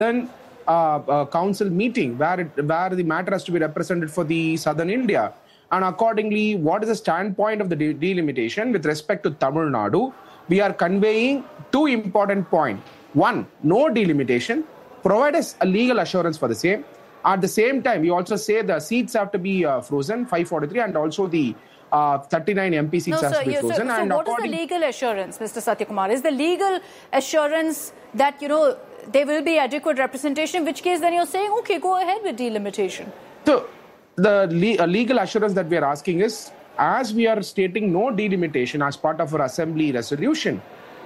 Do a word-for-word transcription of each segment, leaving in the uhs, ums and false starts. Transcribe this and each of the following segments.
uh, uh, council meeting where, it, where the matter has to be represented for the southern India. And accordingly, what is the standpoint of the de- delimitation with respect to Tamil Nadu? We are conveying two important points. One, no delimitation. Provide us a legal assurance for the same. At the same time, we also say the seats have to be uh, frozen, five forty-three, and also the uh, thirty-nine M P seats no, has sir, to be yeah, frozen. So, so and what is the legal assurance, Mister Satyakumar? Is the legal assurance that, you know, there will be adequate representation, in which case then you're saying, okay, go ahead with delimitation? So, the le- uh, legal assurance that we are asking is, as we are stating no delimitation as part of our assembly resolution,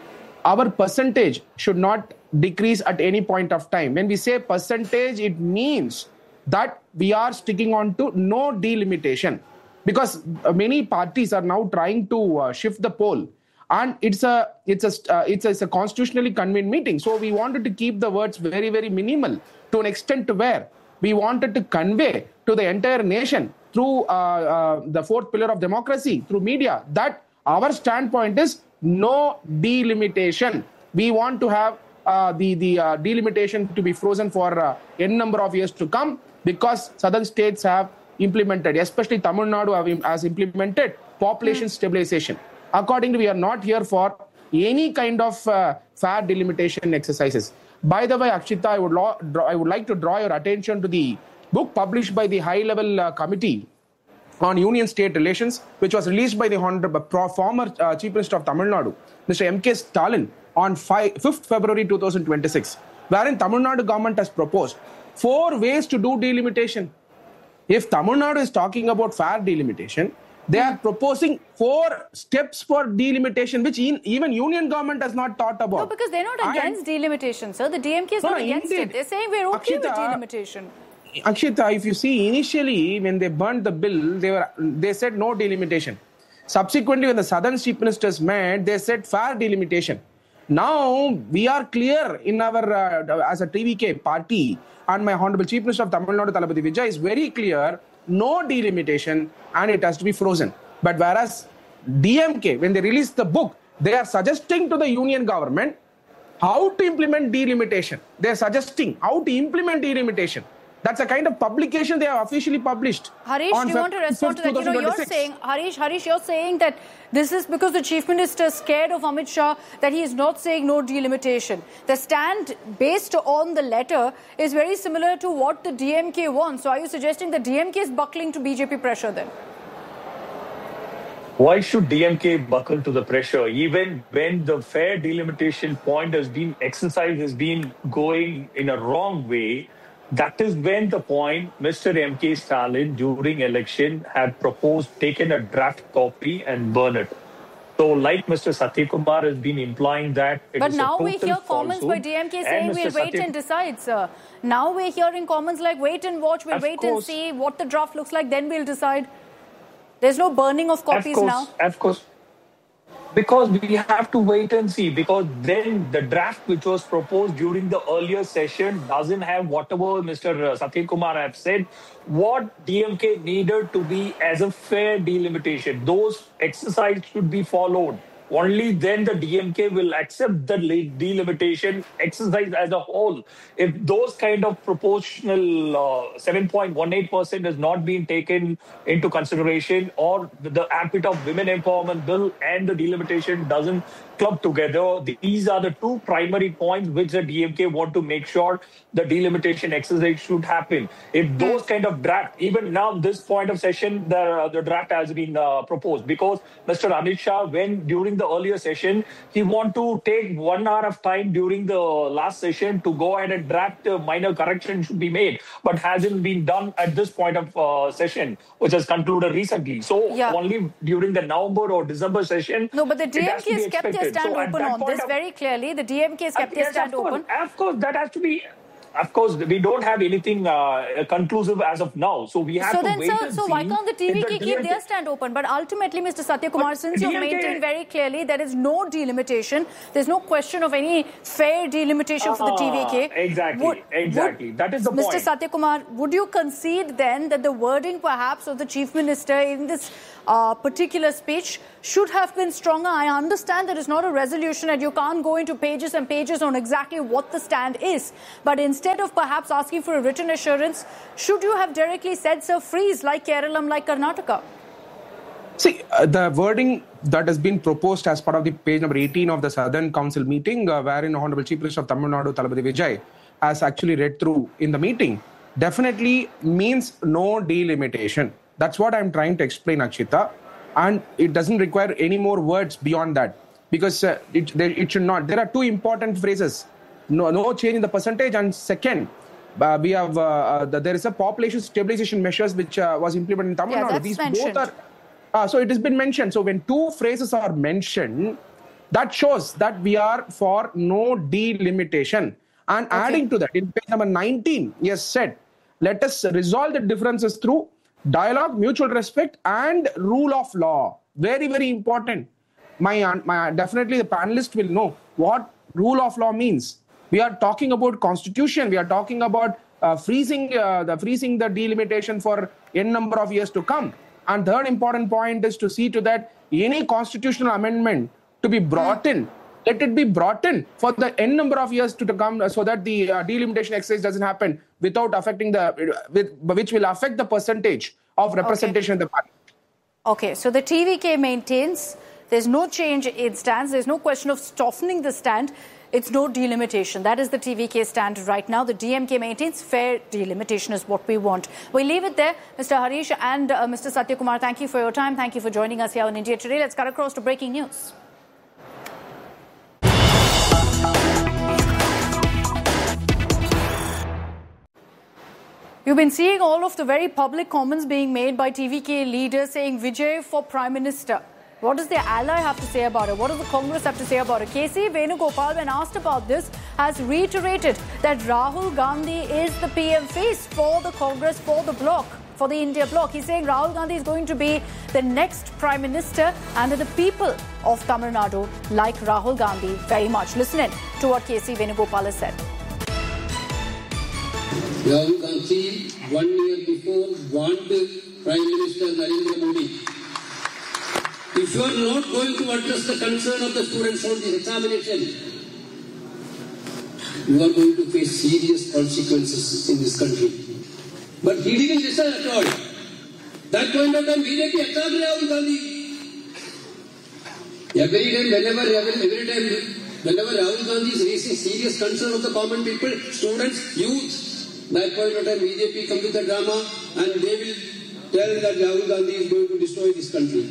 our percentage should not decrease at any point of time. When we say percentage, it means that we are sticking on to no delimitation, because many parties are now trying to uh, shift the poll, and it's a it's a uh, it's a, it's a constitutionally convened meeting. So we wanted to keep the words very very minimal to an extent to where we wanted to convey to the entire nation through uh, uh, the fourth pillar of democracy, through media, that our standpoint is no delimitation. We want to have uh, the, the uh, delimitation to be frozen for uh, n number of years to come, because southern states have implemented, especially Tamil Nadu have, has implemented population mm. stabilization. Accordingly, we are not here for any kind of uh, fair delimitation exercises. By the way, Akshita, I would, lo- draw, I would like to draw your attention to the book published by the high-level uh, committee on Union-State relations, which was released by the Honorable former uh, Chief Minister of Tamil Nadu, Mister M K Stalin, on fifth February two thousand twenty-six, wherein Tamil Nadu government has proposed four ways to do delimitation. If Tamil Nadu is talking about fair delimitation, they are proposing four steps for delimitation, which in, even union government has not thought about. No, because they're not against and, delimitation, sir. The D M K is no, not against indeed. it. They're saying we're okay Akshita, with delimitation. Akshita, if you see, initially when they burned the bill, they were they said no delimitation. Subsequently, when the southern chief ministers met, they said fair delimitation. Now we are clear in our uh, as a T V K party, and my Honorable Chief Minister of Tamil Nadu, Thalapathy Vijay, is very clear: no delimitation, and it has to be frozen. But whereas D M K, when they released the book, they are suggesting to the union government how to implement delimitation. They are suggesting how to implement delimitation. That's a kind of publication they have officially published. Harish, do you want to respond to that? You know, you're saying, Harish, Harish, you're saying that this is because the Chief Minister is scared of Amit Shah, that he is not saying no delimitation. The stand based on the letter is very similar to what the D M K wants. So are you suggesting that D M K is buckling to B J P pressure then? Why should D M K buckle to the pressure? Even when the fair delimitation point has been exercised, has been going in a wrong way, that is when the point Mister M K Stalin during election had proposed, taken a draft copy and burn it. So like Mister Satyakumar has been implying that it but is now a we hear comments by D M K saying we'll wait Satyak- and decide, sir. Now we're hearing comments like wait and watch, we'll of wait course. and see what the draft looks like, then we'll decide. There's no burning of copies of course, now. Of course. Because we have to wait and see, because then the draft which was proposed during the earlier session doesn't have whatever Mister Satyakumar have said, what D M K needed to be as a fair delimitation. Those exercises should be followed. Only then the D M K will accept the delimitation exercise as a whole. If those kind of proportional uh, seven point one eight percent has not been taken into consideration, or the ambit of women empowerment bill and the delimitation doesn't club together, these are the two primary points which the D M K want to make sure the delimitation exercise should happen. If those kind of draft, even now this point of session, the, the draft has been uh, proposed, because Mister Amit Shah, when during the earlier session, he want to take one hour of time during the last session to go ahead and draft uh, minor correction should be made, but hasn't been done at this point of uh, session, which has concluded recently. So yeah. only during the November or December session. No, but the D M K has kept their stand so open on this of, very clearly. The D M K has kept uh, their yes, stand of course, open. Of course, that has to be. Of course, we don't have anything uh, conclusive as of now. So we have so to then, wait sir, and so see. why can't the T V K the keep their stand open? But ultimately, Mister Satyakumar, but since you've maintained very clearly there is no delimitation, there's no question of any fair delimitation uh, for the T V K. Exactly, would, exactly. Would, that is the Mister point. Mister Satyakumar, would you concede then that the wording perhaps of the Chief Minister in this uh, particular speech should have been stronger. I understand that it's not a resolution and you can't go into pages and pages on exactly what the stand is. But instead of perhaps asking for a written assurance, should you have directly said, sir, freeze like Keralam, like Karnataka? See, uh, the wording that has been proposed as part of the page number eighteen of the Southern Council meeting, uh, wherein Honorable Chief Minister of Tamil Nadu, Thalapathy Vijay, has actually read through in the meeting, definitely means no delimitation. That's what I'm trying to explain, Akshita. And it doesn't require any more words beyond that. Because uh, it, there, it should not. There are two important phrases. No, no change in the percentage. And second, uh, we have uh, uh, the, there is a population stabilization measures which uh, was implemented in Tamil yeah, Nadu. That's These mentioned. both are... Uh, so it has been mentioned. So when two phrases are mentioned, that shows that we are for no delimitation. And okay. adding to that, in page number nineteen, he has said, let us resolve the differences through dialogue, mutual respect, and rule of law. Very, very important. My, my definitely the panelists will know what rule of law means. We are talking about constitution. We are talking about uh, freezing uh, the freezing the delimitation for n number of years to come. And third important point is to see to that any constitutional amendment to be brought in, let it be brought in for the n number of years to, to come, so that the uh, delimitation exercise doesn't happen without affecting the, with, which will affect the percentage of representation okay. in the party. Okay, so the T V K maintains there's no change in stance. There's no question of softening the stand. It's no delimitation. That is the T V K stand right now. The D M K maintains fair delimitation is what we want. We'll leave it there. Mister Harish and uh, Mister Satyakumar, thank you for your time. Thank you for joining us here on India Today. Let's cut across to breaking news. You've been seeing all of the very public comments being made by T V K leaders saying Vijay for Prime Minister. What does their ally have to say about it? What does the Congress have to say about it? K C Venugopal, when asked about this, has reiterated that Rahul Gandhi is the P M face for the Congress, for the bloc, for the India bloc. He's saying Rahul Gandhi is going to be the next Prime Minister and that the people of Tamil Nadu like Rahul Gandhi very much. Listen in to what K C Venugopal has said. Rahul Gandhi, one year before, wanted Prime Minister Narendra Modi. If you are not going to address the concern of the students on this examination, you are going to face serious consequences in this country. But he didn't listen at all. That point of time, B J P attacked Rahul Gandhi. Every time, whenever, every time, whenever Rahul Gandhi is raising serious concern of the common people, students, youth, that point of time, B J P come with the drama and they will tell that Rahul Gandhi is going to destroy this country.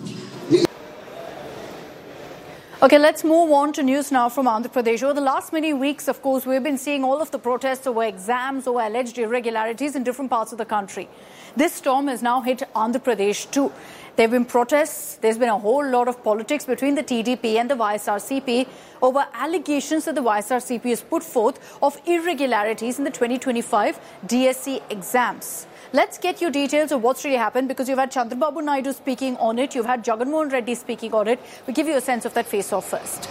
Okay, let's move on to news now from Andhra Pradesh. Over the last many weeks, of course, we've been seeing all of the protests over exams, over alleged irregularities in different parts of the country. This storm has now hit Andhra Pradesh too. There have been protests. There's been a whole lot of politics between the T D P and the Y S R C P over allegations that the Y S R C P has put forth of irregularities in the twenty twenty-five D S C exams. Let's get you details of what's really happened, because you've had Chandrababu Naidu speaking on it, you've had Jagan Mohan Reddy speaking on it. We'll give you a sense of that face-off first.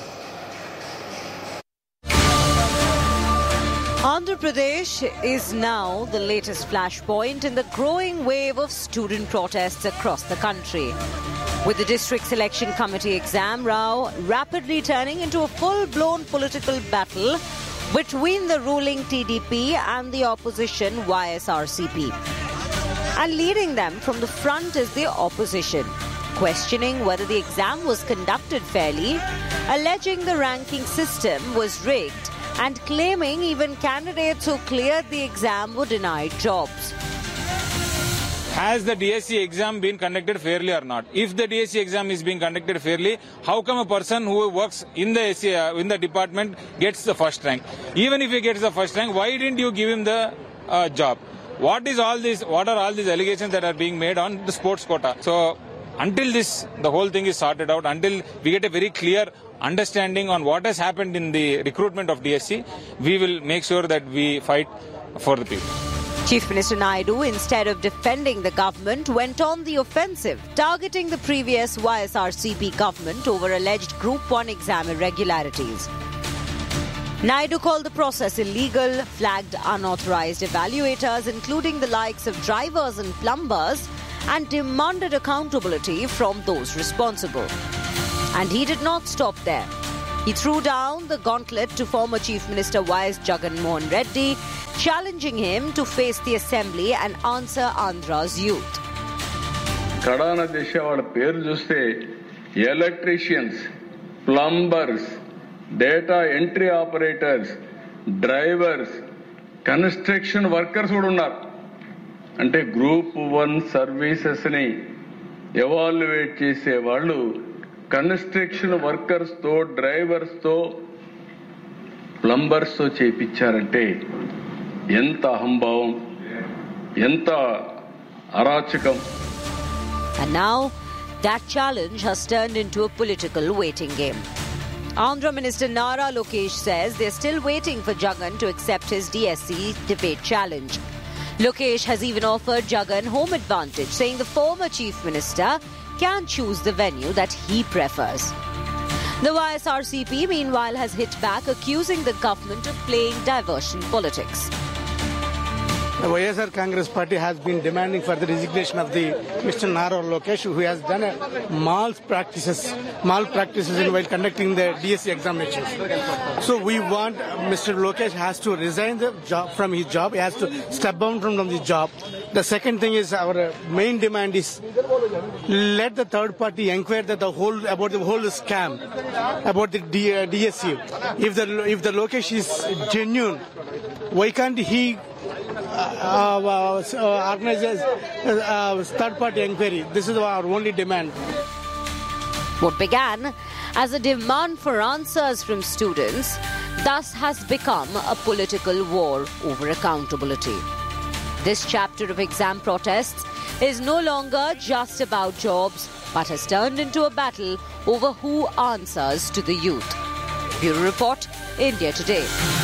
Andhra Pradesh is now the latest flashpoint in the growing wave of student protests across the country, with the District Selection Committee exam row rapidly turning into a full-blown political battle between the ruling T D P and the opposition Y S R C P. And leading them from the front is the opposition, questioning whether the exam was conducted fairly, alleging the ranking system was rigged, and claiming even candidates who cleared the exam were denied jobs. Has the D S C exam been conducted fairly or not? If the D S C exam is being conducted fairly, how come a person who works in the S C, uh, in the department gets the first rank? Even if he gets the first rank, why didn't you give him the uh, job? What is all this? What are all these allegations that are being made on the sports quota? So until this, the whole thing is sorted out, until we get a very clear understanding on what has happened in the recruitment of D S C, we will make sure that we fight for the people. Chief Minister Naidu, instead of defending the government, went on the offensive, targeting the previous Y S R C P government over alleged Group one exam irregularities. Naidu called the process illegal, flagged unauthorized evaluators, including the likes of drivers and plumbers, and demanded accountability from those responsible. And he did not stop there. He threw down the gauntlet to former Chief Minister Y S Jagan Mohan Reddy, challenging him to face the assembly and answer Andhra's youth. Kadana Desha vada peru chuste electricians, plumbers, data entry operators, drivers, construction workers kuda unnaru. Ante group one services ni evaluate chese vallu construction workers తో drivers తో plumbers తో చేయించారంటే ఎంత అహంభావం, ఎంత అరాచకం. And now that challenge has turned into a political waiting game. Andhra Minister Nara Lokesh says they're still waiting for Jagan to accept his D S C debate challenge. Lokesh has even offered Jagan home advantage, saying the former Chief Minister can choose the venue that he prefers. The Y S R C P, meanwhile, has hit back, accusing the government of playing diversion politics. The Y S R Congress Party has been demanding for the resignation of the Mister Nara Lokesh, who has done a malpractices, malpractices in while conducting the D S C examinations. So we want uh, Mister Lokesh has to resign the job from his job. He has to step down from, from the job. The second thing is our uh, main demand is let the third party inquire that the whole about the whole scam about the D, uh, D S C. If the if the Lokesh is genuine, why can't he Uh, uh, uh, organizes uh, third-party inquiry? This is our only demand. What began as a demand for answers from students thus has become a political war over accountability. This chapter of exam protests is no longer just about jobs, but has turned into a battle over who answers to the youth. Bureau Report, India Today.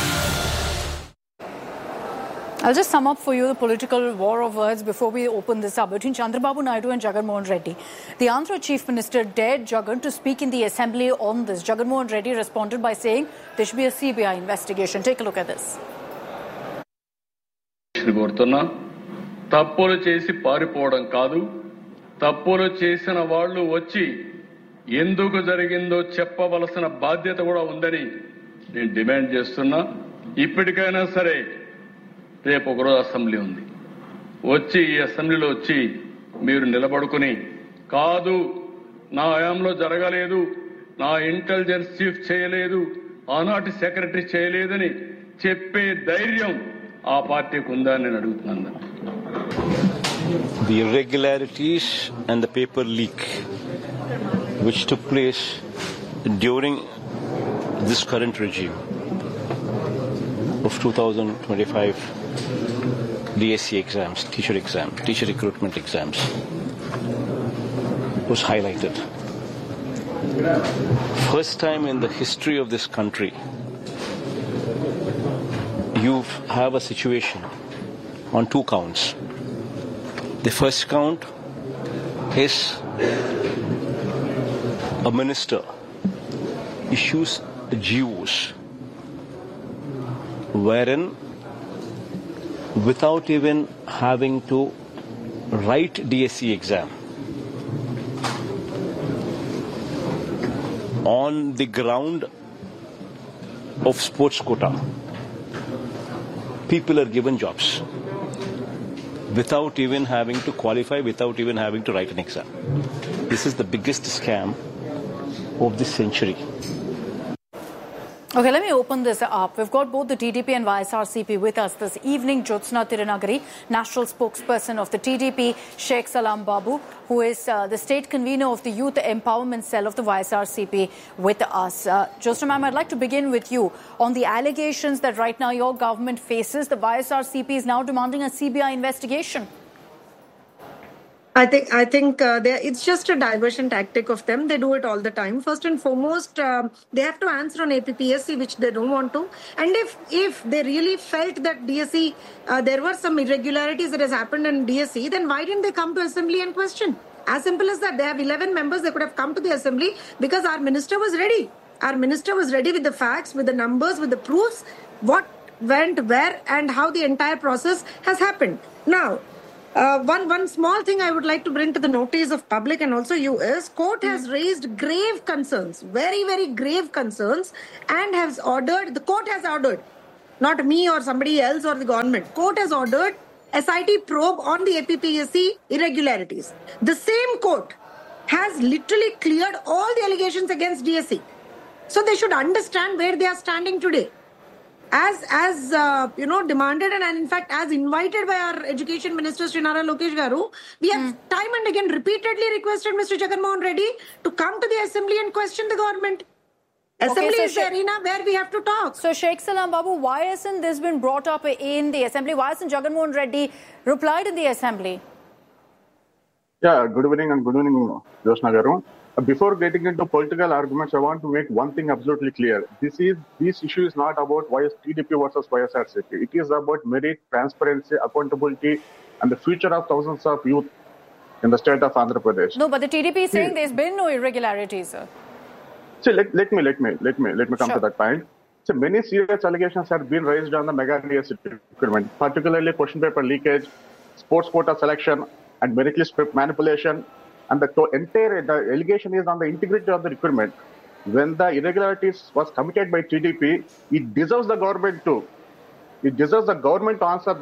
I'll just sum up for you the political war of words before we open this up between Chandrababu Naidu and Jagan Mohan Reddy. The Andhra Chief Minister dared Jagan to speak in the assembly on this. Jagan Mohan Reddy responded by saying there should be a C B I investigation. Take a look at this. తప్పులు చేసి పారిపోవడం కాదు, తప్పులు చేసిన వాళ్ళు వచ్చి ఎందుకు జరిగిందో చెప్పవలసిన బాధ్యత కూడా ఉందని నేను డిమాండ్ చేస్తున్నా. ఇప్పటికైనా సరే రేపు ఒకరోజు అసెంబ్లీ ఉంది, వచ్చి ఈ అసెంబ్లీలో వచ్చి మీరు నిలబడుకుని కాదు నా హయాంలో జరగలేదు, నా ఇంటెలిజెన్స్ చీఫ్ చేయలేదు, ఆనాటి సెక్రటరీ చేయలేదని చెప్పే ధైర్యం ఆ పార్టీకి ఉందని నేను అడుగుతున్నాను. The irregularities and the paper leak which took place during this current regime of two thousand twenty-five D S C exams, teacher exams, teacher recruitment exams was highlighted. First time in the history of this country you have a situation on two counts. The first count is a minister issues G Os wherein without even having to write D S C exam on the ground of sports quota, people are given jobs without even having to qualify, without even having to write an exam. This is the biggest scam of this century. Okay, let me open this up. We've got both the T D P and Y S R C P with us this evening. Jyotsna Tirunagari, national spokesperson of the T D P, Sheikh Salam Babu, who is uh, the state convener of the Youth Empowerment Cell of the Y S R C P, with us. Uh, Jyotsna ma'am, I'd like to begin with you on the allegations that right now your government faces. The Y S R C P is now demanding a C B I investigation. I think I think uh, it's just a diversion tactic of them. They do it all the time. First and foremost, uh, they have to answer on A P P S C, which they don't want to. And if if they really felt that D S C, uh, there were some irregularities that has happened in D S C, then why didn't they come to assembly and question? As simple as that. They have eleven members. They could have come to the assembly because our minister was ready. Our minister was ready with the facts, with the numbers, with the proofs, what went where and how the entire process has happened. Now, Uh, one one small thing I would like to bring to the notice of public and also you is court has raised grave concerns, very very grave concerns, and has ordered, the court has ordered, not me or somebody else or the government, court has ordered S I T probe on the A P P S C irregularities. The same court has literally cleared all the allegations against D S E. So they should understand where they are standing today. As, as uh, you know, demanded and, and in fact as invited by our Education Minister, Sri Nara Lokesh Garu, we have mm. time and again repeatedly requested Mister Jagan Mohan Reddy to come to the assembly and question the government. Assembly okay, so is the arena where we have to talk. So Sheikh Salam Babu, why hasn't this been brought up in the assembly? Why hasn't Jagan Mohan Reddy replied in the assembly? Yeah, good evening and good evening, Jyotsna Garu. Before getting into political arguments, I want to make one thing absolutely clear. This is this issue is not about T D P versus Y S R C P. It is about merit, transparency, accountability, and the future of thousands of youth in the state of Andhra Pradesh. No, but the T D P is saying there's been no irregularities, sir. So let, let me let me let me let me come sure. to that point. So many serious allegations have been raised on the mega D S E recruitment, particularly question paper leakage, sports quota selection, and merit list manipulation. And the entire the allegation is on the integrity of the recruitment. When the irregularities was committed by T D P, it deserves the government to. It deserves the government to answer.